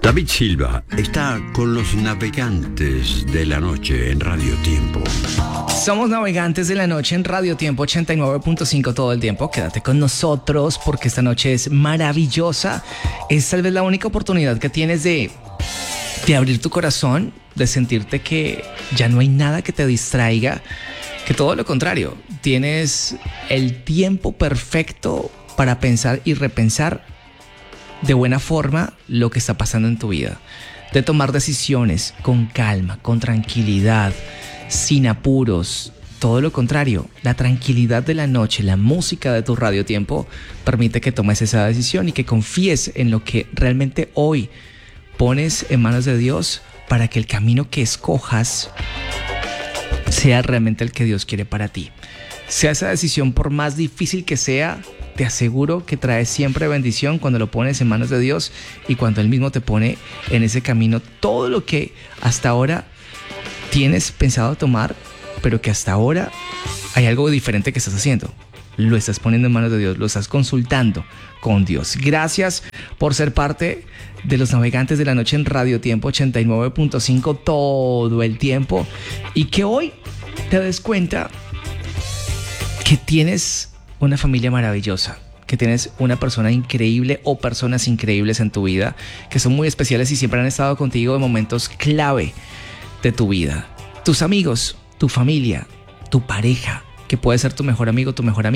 David Silva está con los navegantes de la noche en Radio Tiempo. Somos navegantes de la noche en Radio Tiempo 89.5 todo el tiempo. Quédate con nosotros porque esta noche es maravillosa. Es tal vez la única oportunidad que tienes de abrir tu corazón, de sentirte que ya no hay nada que te distraiga, que todo lo contrario, tienes el tiempo perfecto para pensar y repensar de buena forma lo que está pasando en tu vida, de tomar decisiones con calma, con tranquilidad, sin apuros. Todo lo contrario, la tranquilidad de la noche, la música de tu Radio Tiempo permite que tomes esa decisión y que confíes en lo que realmente hoy pones en manos de Dios para que el camino que escojas sea realmente el que Dios quiere para ti. Sea esa decisión por más difícil que sea, te aseguro que trae siempre bendición cuando lo pones en manos de Dios y cuando Él mismo te pone en ese camino todo lo que hasta ahora tienes pensado tomar, pero que hasta ahora hay algo diferente que estás haciendo. Lo estás poniendo en manos de Dios, lo estás consultando con Dios. Gracias por ser parte de los navegantes de la noche en Radio Tiempo 89.5 todo el tiempo, y que hoy te des cuenta que tienes una familia maravillosa, que tienes una persona increíble o personas increíbles en tu vida, que son muy especiales y siempre han estado contigo en momentos clave de tu vida. Tus amigos, tu familia, tu pareja, que puede ser tu mejor amigo, tu mejor amiga.